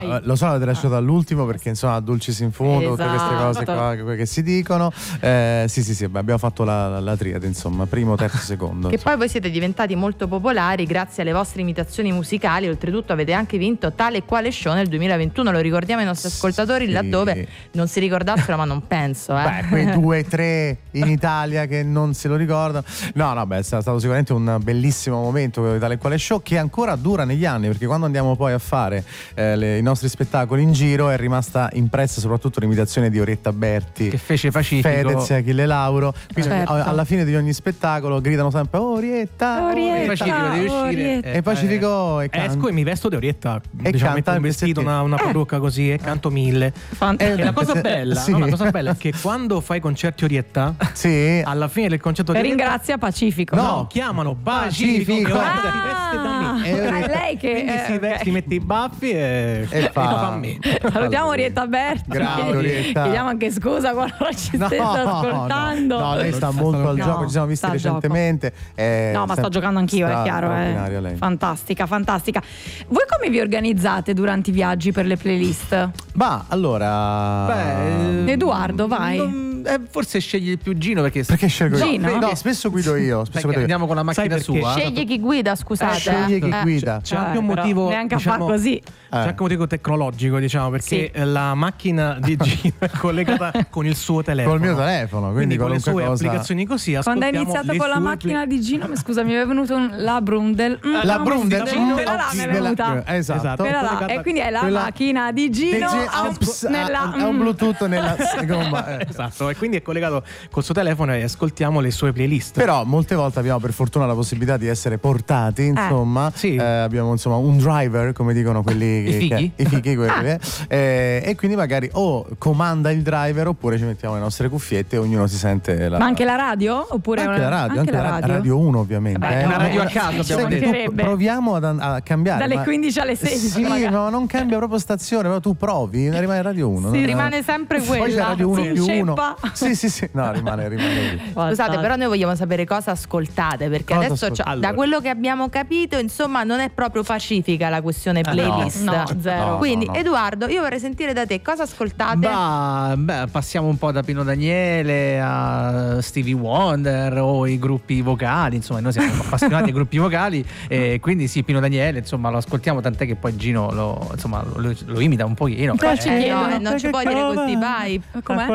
Lo so, l'avete lasciato all'ultimo perché insomma dulcis in fundo, tutte queste cose qua che si dicono. Sì, abbiamo fatto la triade, insomma, primo, terzo, secondo. Che poi voi siete diventati molto popolari grazie alle vostre imitazioni musicali. Oltretutto avete anche vinto Tale e Quale Show nel 2021. Lo ricordiamo ai nostri ascoltatori, laddove non si ricordassero, ma non penso. Beh, quei 2-3 in Italia che non se lo ricordano. No, è stato sicuramente un bellissimo momento quello di Tale e Quale Show, che ancora dura negli anni, perché quando andiamo poi a fare i nostri spettacoli in giro è rimasta impressa soprattutto l'imitazione di Orietta Berti, che fece Pacifico, Fedez e Achille Lauro. Quindi alla fine di ogni spettacolo gridano sempre Orietta. Pacifico devi uscire e Pacifico esco e mi vesto di Orietta e diciamo, canta metto un vestito, una parrucca così e canto 1000. E la cosa bella, la cosa bella è che quando fai concerti Orietta, alla fine del concerto di ringrazia Pacifico. No, chiamano Pacifico. È lei che si mette i baffi e fa a me. Salutiamo Orietta Berti. Grande Orietta. Chiediamo anche scusa quando ci stesse ascoltando. No, lei sta molto al gioco, ci siamo visti recentemente. No, ma sto giocando anch'io, è chiaro. Lei. Fantastica. Voi come vi organizzate durante i viaggi per le playlist? Edoardo, vai. Forse scegli il più Gino perché scelgo Gino? io. No, spesso guido io. Andiamo con la macchina sua. Sceglie chi guida, scusate. Sceglie chi guida. C'è anche un motivo, neanche a far così. C'è anche un motivo tecnologico, diciamo, perché la macchina di Gino è collegata con il suo telefono. Col mio telefono, quindi con le sue cosa... applicazioni così. Quando hai iniziato con la macchina di Gino, scusa, mi è venuto la Brundel. La Brundel mi è venuta. Esatto. E quindi è la macchina di Gino ha un Bluetooth nella gomma. Esatto, e quindi è collegato col suo telefono e ascoltiamo le sue playlist. Però molte volte abbiamo per fortuna la possibilità di essere portati, insomma. Abbiamo insomma un driver, come dicono quelli i fighi quelli. E quindi magari comanda il driver oppure ci mettiamo le nostre cuffiette e ognuno si sente Ma anche la radio? Oppure anche la radio, anche la Radio 1 ovviamente. Una radio a caso abbiamo detto. Proviamo a cambiare. Dalle 15 alle 16. Sì, no, non cambia proprio stazione, però tu provi, rimane Radio 1. Sì, rimane sempre quella. Poi c'è Radio 1 più 1. Sì. No, rimane lì. Scusate, però noi vogliamo sapere cosa ascoltate, perché adesso da quello che abbiamo capito, insomma, non è proprio pacifica la questione playlist. No, zero. Quindi, Edoardo, io vorrei sentire da te cosa ascoltate. Passiamo un po' da Pino Daniele a Stevie Wonder o i gruppi vocali, insomma, noi siamo appassionati ai gruppi vocali, e quindi sì, Pino Daniele, insomma, lo ascoltiamo, tant'è che poi Gino lo imita un pochino. Non ci puoi dire così, vai.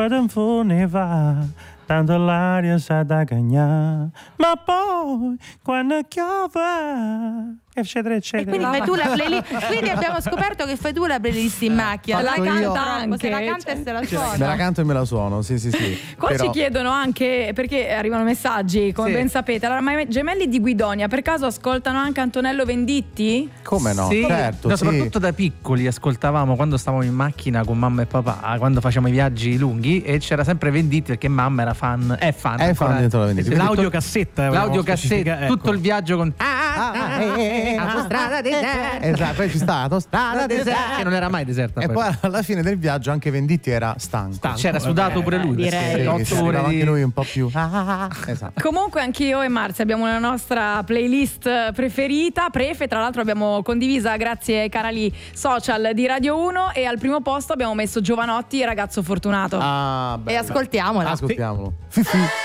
Com'è? Tanto l'aria sa da cagnare, ma poi quando piove, eccetera. E quindi fai tu la playlist. Quindi abbiamo scoperto che fai tu la playlist in macchina. La canta anche. Se la canta e se la suona. Me la canto e me la suono, sì. Qua ci chiedono anche, perché arrivano messaggi, come ben sapete. Allora, ma i gemelli di Guidonia per caso ascoltano anche Antonello Venditti? Come no? Sì. Certo, soprattutto da piccoli ascoltavamo quando stavamo in macchina con mamma e papà, quando facevamo i viaggi lunghi, e c'era sempre Venditti perché mamma era fan. È fan dentro la Venditti. L'audiocassetta, tutto il viaggio con Autostrada deserta. Esatto, poi ci sta autostrada deserta, che non era mai deserta. E poi alla fine del viaggio anche Venditti era stanco. C'era sudato pure lui. Direi. 8 ore anche lui un po' più. Esatto. Comunque anch'io e Marzia abbiamo la nostra playlist preferita, tra l'altro abbiamo condivisa grazie ai canali social di Radio 1, e al primo posto abbiamo messo Giovanotti e Ragazzo Fortunato. E ascoltiamolo. Ascoltiamolo.